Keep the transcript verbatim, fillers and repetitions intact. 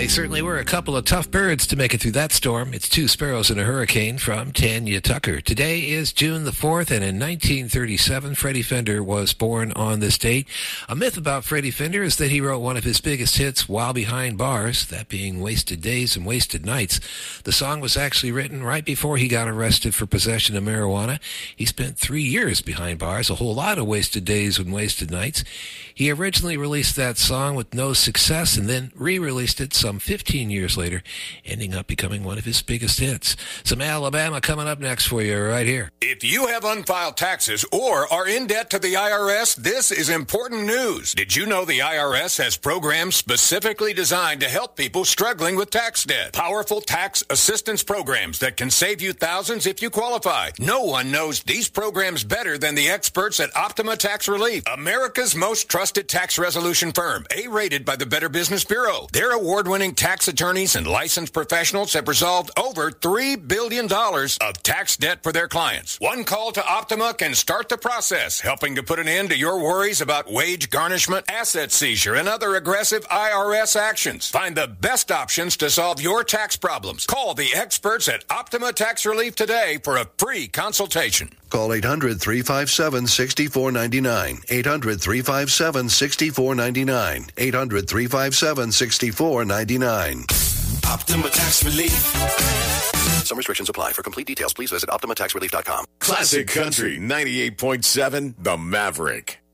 They certainly were a couple of tough birds to make it through that storm. It's Two Sparrows in a Hurricane from Tanya Tucker. Today is June the fourth, and in nineteen thirty-seven, Freddie Fender was born on this date. A myth about Freddie Fender is that he wrote one of his biggest hits while behind bars, that being Wasted Days and Wasted Nights. The song was actually written right before he got arrested for possession of marijuana. He spent three years behind bars, a whole lot of wasted days and wasted nights. He originally released that song with no success and then re-released it some fifteen years later, ending up becoming one of his biggest hits. Some Alabama coming up next for you right here. If you have unfiled taxes or are in debt to the I R S, this is important news. Did you know the I R S has programs specifically designed to help people struggling with tax debt? Powerful tax assistance programs that can save you thousands if you qualify. No one knows these programs better than the experts at Optima Tax Relief, America's most trusted tax resolution firm, A-rated by the Better Business Bureau. Their award-winning tax attorneys and licensed professionals have resolved over three billion dollars of tax debt for their clients. One call to Optima can start the process, helping to put an end to your worries about wage garnishment, asset seizure, and other aggressive I R S actions. Find the best options to solve your tax problems. Call the experts at Optima Tax Relief today for a free consultation. Call eight hundred, three five seven, six four nine nine. eight hundred, three five seven, six four nine nine. eight hundred, three five seven, six four nine nine. Optima Tax Relief. Some restrictions apply. For complete details, please visit optima tax relief dot com. Classic Country ninety-eight point seven, The Maverick.